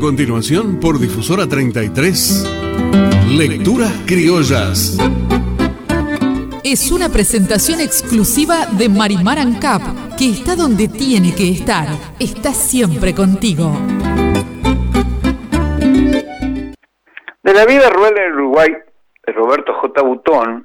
continuación, por Difusora 33, Lecturas Criollas. Es una presentación exclusiva de Marimar Ancap, que está donde tiene que estar. Está siempre contigo. De la vida rural en Uruguay, de Roberto J. Butón,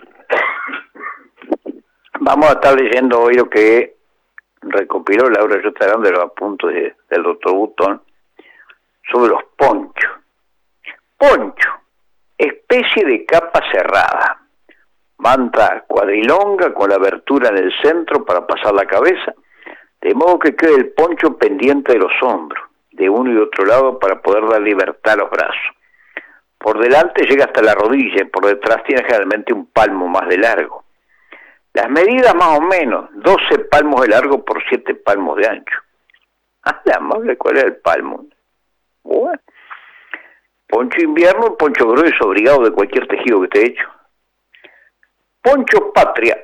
vamos a estar leyendo hoy lo que recopiló Laura Yotarán de los apuntes del doctor Butón sobre los ponchos. Poncho, especie de capa cerrada, manta cuadrilonga con la abertura en el centro para pasar la cabeza, de modo que quede el poncho pendiente de los hombros, de uno y otro lado para poder dar libertad a los brazos. Por delante llega hasta la rodilla y por detrás tiene generalmente un palmo más de largo. Las medidas más o menos, 12 palmos de largo por 7 palmos de ancho. La amable, ¿cuál es el palmo? Bueno. Poncho invierno, poncho grueso, abrigado de cualquier tejido que esté hecho. Poncho patria.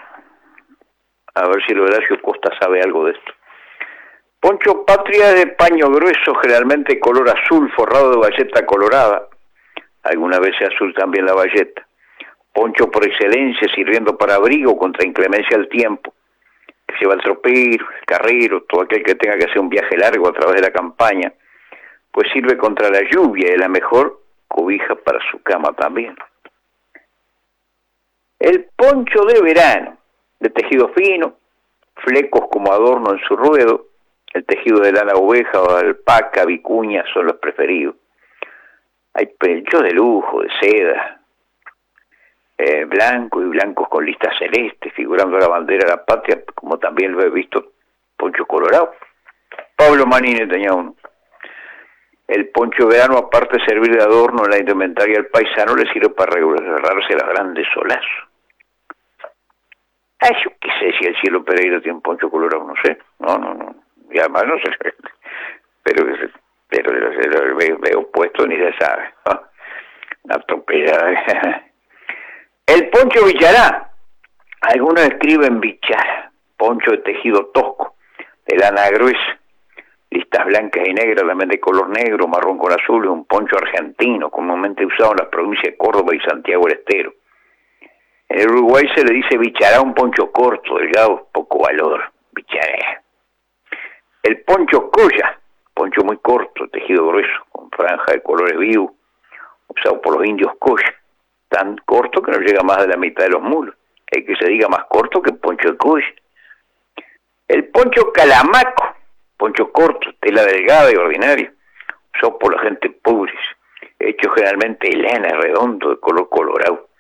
A ver si el Horacio Costa sabe algo de esto. Poncho patria de paño grueso, generalmente color azul, forrado de bayeta colorada. Alguna vez azul también la bayeta. Poncho por excelencia, sirviendo para abrigo contra inclemencia del tiempo, que lleva el tropero, el carrero, todo aquel que tenga que hacer un viaje largo a través de la campaña, pues sirve contra la lluvia y la mejor cobija para su cama también. El poncho de verano, de tejido fino, flecos como adorno en su ruedo, el tejido de lana oveja o alpaca, vicuña son los preferidos. Hay ponchos de lujo, de seda, blanco y blancos con listas celestes, figurando la bandera de la patria, como también lo he visto, poncho colorado. Pablo Manini tenía uno. El poncho de verano, aparte de servir de adorno en la indumentaria del paisano, le sirve para regarrarse las grandes solazos. Yo qué sé si el Cielo Pereira tiene un poncho colorado, no sé. No. Y además no sé. Pero veo puesto ni se sabe. Una atropellada. El poncho bichará. Algunos escriben bichara. Poncho de tejido tosco, de lana gruesa. Listas blancas y negras, también de color negro, marrón con azul, es un poncho argentino, comúnmente usado en las provincias de Córdoba y Santiago del Estero. En el Uruguay se le dice bichará un poncho corto, delgado, poco valor, bichará. El poncho colla, poncho muy corto, tejido grueso, con franja de colores vivos, usado por los indios colla, tan corto que no llega más de la mitad de los mulos. Hay que se diga más corto que poncho de colla. El poncho calamaco, poncho corto, tela delgada y ordinaria, usado por la gente pobre, hecho generalmente de lana, redondo, de color colorado.